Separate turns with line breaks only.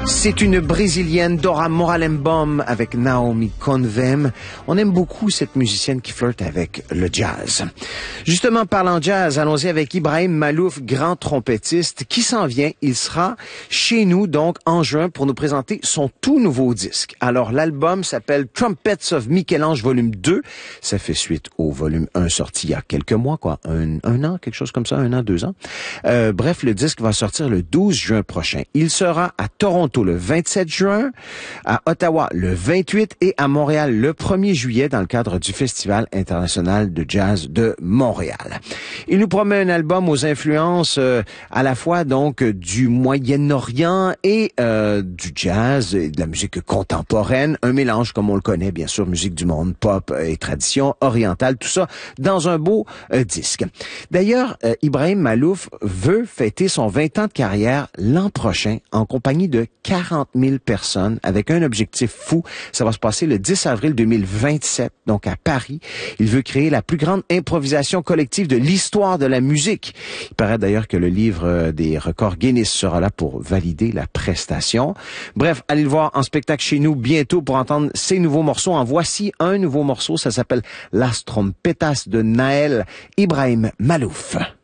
C'est une Brésilienne, Dora Moralembom, avec Naomi Convem. On aime beaucoup cette musicienne qui flirte avec le jazz. Justement, parlant jazz, allons-y avec Ibrahim Malouf, grand trompettiste, qui s'en vient. Il sera chez nous, donc, en juin, pour nous présenter son tout nouveau disque. Alors, l'album s'appelle Trumpets of Michel-Ange, volume 2. Ça fait suite au volume 1 sorti il y a quelques mois, quoi. Un an, quelque chose comme ça, 1 an, 2 ans. Bref, le disque va sortir le 12 juin prochain. Il sera à Toronto le 27 juin, à Ottawa le 28 et à Montréal le 1er juillet dans le cadre du Festival international de jazz de Montréal. Il nous promet un album aux influences à la fois donc du Moyen-Orient et du jazz et de la musique contemporaine, un mélange comme on le connaît bien sûr, musique du monde, pop et tradition orientale, tout ça dans un beau disque. D'ailleurs, Ibrahim Malouf veut fêter son 20 ans de carrière l'an prochain en compagnie de 40 000 personnes avec un objectif fou. Ça va se passer le 10 avril 2027, donc à Paris. Il veut créer la plus grande improvisation collective de l'histoire de la musique. Il paraît d'ailleurs que le livre des records Guinness sera là pour valider la prestation. Bref, allez le voir en spectacle chez nous bientôt pour entendre ses nouveaux morceaux. En voici un nouveau morceau, ça s'appelle Las Trompetas de Naël Ibrahim Malouf.